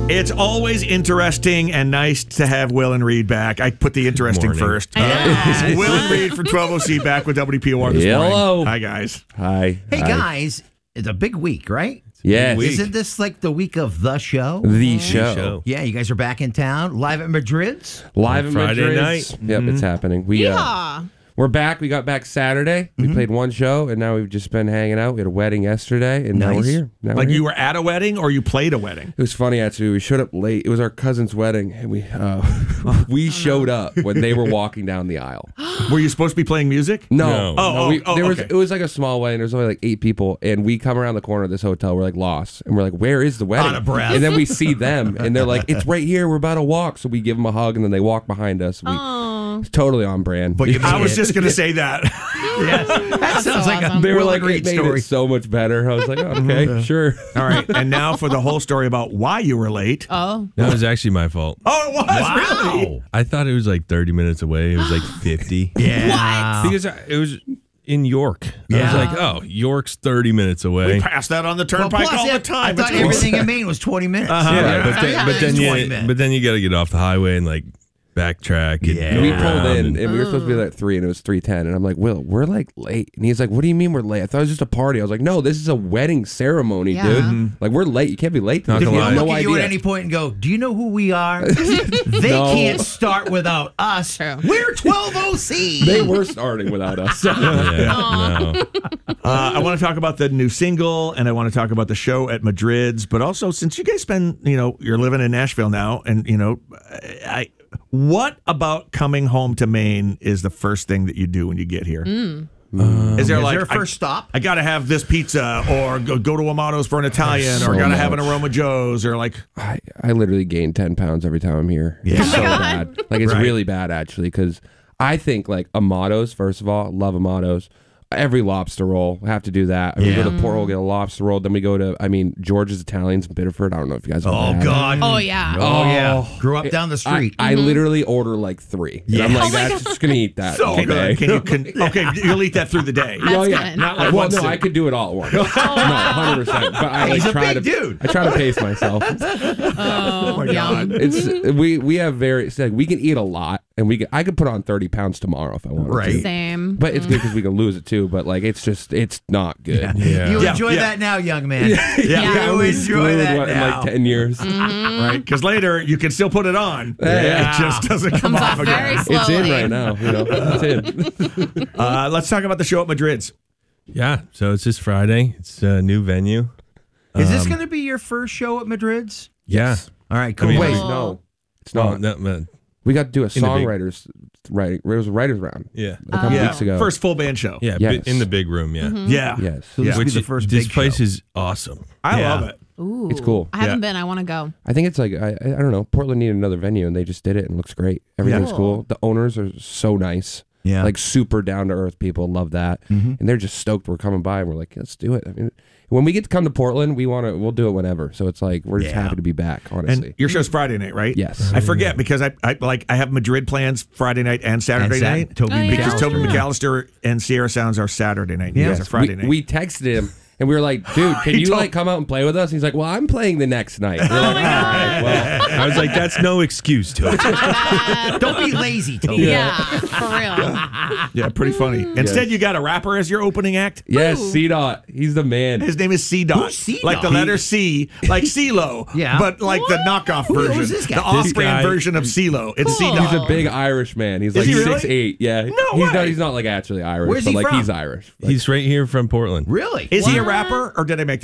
It's always interesting and nice to have Will and Reed back. I put the interesting first. Will and Reed from 12OC back with WPOR this morning. Hello. Hi, guys. Hi. Hey, guys, it's a big week, right? Yes. Isn't this like the week of the show? The show. Yeah, you guys are back in town, live at Madrid's. Live at Friday Madrid's. night. Yep, it's happening. We're back. We got back Saturday. We played one show, and now we've just been hanging out. We had a wedding yesterday, and now we're here. Like you were at a wedding or you played a wedding? It was funny, actually. We showed up late. It was our cousin's wedding, and we showed up when they were walking down the aisle. Were you supposed to be playing music? No. Okay. It was like a small wedding. There was only like 8 people, and we come around the corner of this hotel. We're like lost, and we're like, "Where is the wedding?" Out of breath. And then we see them, and they're like, "It's right here. We're about to walk." So we give them a hug, and then they walk behind us. It's totally on brand. But I was just going to say that. Yes. That sounds like a They were Will like, and it Reed made story. it so much better. I was like, okay, sure. All right. And now for the whole story about why you were late. That was actually my fault. Oh, it was? Really? I thought it was like 30 minutes away. It was like 50. Yeah. Because it was in York. I was like, oh, York's 30 minutes away. We pass that on the turnpike plus, all the time. I thought It's cool. everything in Maine was 20 minutes. But then you got to get off the highway and like backtrack. And We go pulled around in, and we were supposed to be there at 3, and it was 3:10. And I'm like, Will, we're like late. And he's like, what do you mean we're late? I thought it was just a party. I was like, no, this is a wedding ceremony, dude. Like, we're late. You can't be late. Not Did gonna we lie. look No at you idea. at any point and go, do you know who we are? They No. can't start without us. True. We're 12OC. They were starting without us. No. I want to talk about the new single, and I want to talk about the show at Madrid's. But also, since you guys you're living in Nashville now, and what about coming home to Maine is the first thing that you do when you get here? Is there Is there a first stop? I got to have this pizza, or go to Amato's for an Italian, or got to have an Aroma Joe's, or like. I literally gain 10 pounds every time I'm here. Yeah. It's so bad. Like, it's really bad, actually, because I think, like, Amato's, first of all, love Amato's. Every lobster roll, have to do that. We go to Port Roll, get a lobster roll. Then we go to, George's Italians in Biddeford. I don't know if you guys have Oh, had God. Oh, yeah. Oh, yeah. Grew up down the street. I literally order like 3. Yeah. And I'm like, that's just going to eat that all day. Okay, you'll eat that through the day. Oh, That's yeah. good. Not like Well, once no, a- I could do it all at once. No, 100%. But I He's a try big to, dude. I try to pace myself. Oh, my God. It's we have it's like we can eat a lot, and I could put on 30 pounds tomorrow if I wanted Right. to. Same. But it's good because we can lose it too. But like, it's not good. Yeah. You Yeah, enjoy yeah. that now, young man. Yeah. You enjoy that in now. like 10 years. Right? Because later you can still put it on. Yeah. It just doesn't come Comes off off very again. slowly. It's in right now. It's in. Let's talk about the show at Madrid's. Yeah. So it's this Friday. It's a new venue. Is this going to be your first show at Madrid's? Yeah. All right, cool. I mean, Wait, Cool. no, it's Oh, not. no, We got to do a the big- songwriters writing. It was a writers round yeah. a couple weeks ago. First full band show. Yeah. Yes. In the big room. Yeah. Yeah. Yes, So this will be Which the first this big place show. is awesome. I Yeah. love it. Ooh. It's cool. I haven't been. I want to go. I think it's like I don't know. Portland needed another venue, and they just did it, and it looks great. Everything's Yeah. cool. The owners are so nice. Yeah. Like super down to earth people. Love that, and they're just stoked we're coming by, and we're like, let's do it. I mean, when we get to come to Portland, we'll do it whenever. So it's like we're just happy to be back. Honestly, And your show's Friday night, right? Yes. I forget because I have Madrid plans Friday night and Saturday night. Toby Oh, yeah. Because McAllister. Toby McAllister and Sierra Sounds are Saturday night. Yeah. You guys are Friday night. we texted him. And we were like, dude, can He you told- like come out and play with us? And he's like, well, I'm playing the next night. We're like, all right, well, I was like, that's no excuse to it. Don't be lazy, Toby. Yeah, for real. Yeah, pretty funny. Instead, you got a rapper as your opening act. yes, C-Dot, he's the man. His name is C Dot. Who's C. Like the Dot? letter C, like CeeLo. Yeah. But like the knockoff version. Who's this guy? The off-brand guy- version of CeeLo. It's C Cool. Dot. He's a big Irish man. He's like he really? 6'8". Yeah. No way. He's not like actually Irish, Where's but he like from? he's Irish. Like, He's right here from Portland. Really? Is he a rapper or did I make